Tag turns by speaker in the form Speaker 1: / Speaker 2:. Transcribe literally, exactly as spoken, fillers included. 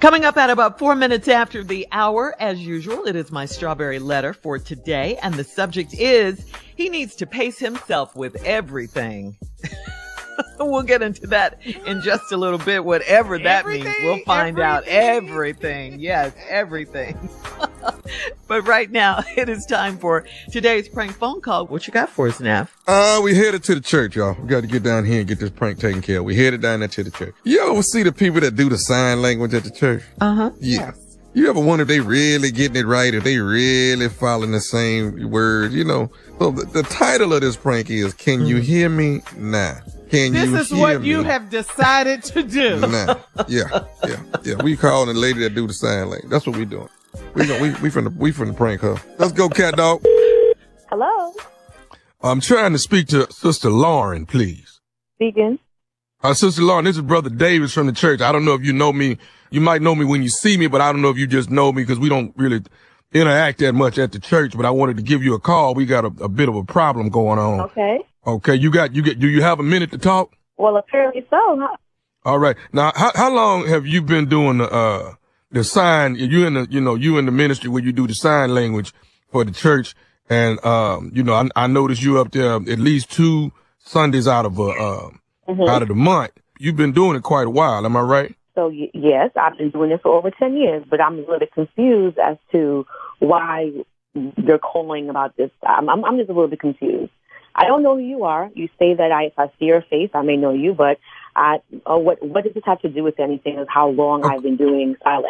Speaker 1: Coming up at about four minutes after the hour, as usual, it is my strawberry letter for today. And the subject is, he needs to pace himself with everything. We'll get into that in just a little bit, whatever that
Speaker 2: everything,
Speaker 1: means. We'll find
Speaker 2: everything.
Speaker 1: out everything. Yes, everything. But right now, it is time for today's prank phone call. What you got for us, Nav?
Speaker 3: Uh, we headed to the church, y'all. We got to get down here and get this prank taken care of. We headed down there to the church. You ever see the people that do the sign language at the church?
Speaker 1: Uh-huh.
Speaker 3: Yeah. You ever wonder if they really getting it right, if they really following the same words, you know? So the, the title of this prank is, Can You Hear Me Now? Can
Speaker 2: This
Speaker 3: you
Speaker 2: is
Speaker 3: hear
Speaker 2: what
Speaker 3: me?
Speaker 2: you have decided to do.
Speaker 3: Nah. Yeah, yeah, yeah. We calling the lady that do the sign language. That's what we doing. We go, we we from the we from the prank her. Let's go, cat dog.
Speaker 4: Hello.
Speaker 3: I'm trying to speak to Sister Lauren, please.
Speaker 4: Speaking.
Speaker 3: Uh, Sister Lauren, this is Brother Davis from the church. I don't know if you know me. You might know me when you see me, but I don't know if you just know me because we don't really interact that much at the church. But I wanted to give you a call. We got a, a bit of a problem going on.
Speaker 4: Okay.
Speaker 3: Okay, you got you get. Do you have a minute to talk?
Speaker 4: Well, apparently so, huh?
Speaker 3: All right. Now, how how long have you been doing the uh the sign? You in the you know you in the ministry where you do the sign language for the church, and um you know I I noticed you up there at least two Sundays out of a uh,
Speaker 4: Mm-hmm.
Speaker 3: out of the month. You've been doing it quite a while. Am I right?
Speaker 4: So, y- yes, I've been doing this for over ten years, but I'm a little bit confused as to why they're calling about this. I'm, I'm, I'm just a little bit confused. I don't know who you are. You say that I, if I see your face, I may know you, but I, uh, what what does this have to do with anything of how long
Speaker 3: Okay.
Speaker 4: I've been doing silent